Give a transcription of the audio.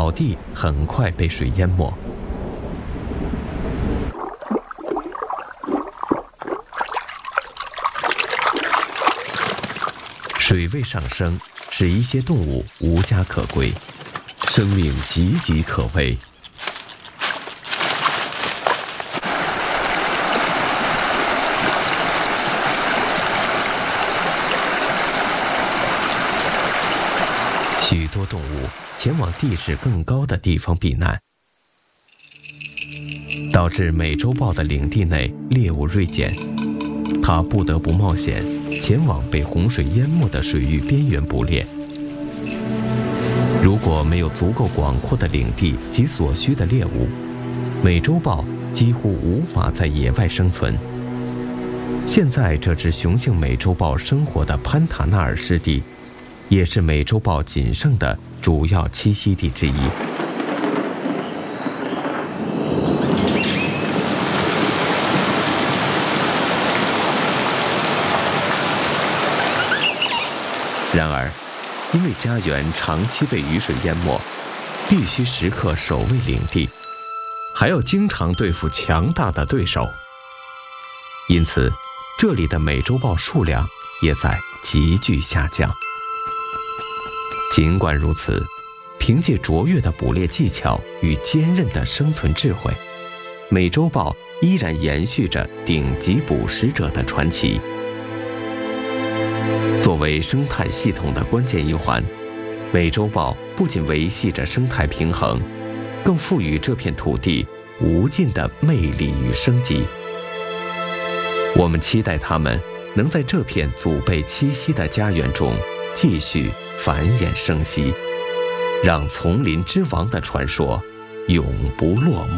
草地很快被水淹没。水位上升，使一些动物无家可归，生命岌岌可危。许多动物前往地势更高的地方避难，导致美洲豹的领地内猎物锐减，它不得不冒险前往被洪水淹没的水域边缘捕猎。如果没有足够广阔的领地及所需的猎物，美洲豹几乎无法在野外生存。现在这只雄性美洲豹生活的潘塔纳尔湿地，也是美洲豹仅剩的主要栖息地之一。然而，因为家园长期被雨水淹没，必须时刻守卫领地，还要经常对付强大的对手，因此，这里的美洲豹数量也在急剧下降。尽管如此，凭借卓越的捕猎技巧与坚韧的生存智慧，美洲豹依然延续着顶级捕食者的传奇。作为生态系统的关键一环，美洲豹不仅维系着生态平衡，更赋予这片土地无尽的魅力与生机。我们期待它们能在这片祖辈栖息的家园中继续繁衍生息，让丛林之王的传说永不落幕。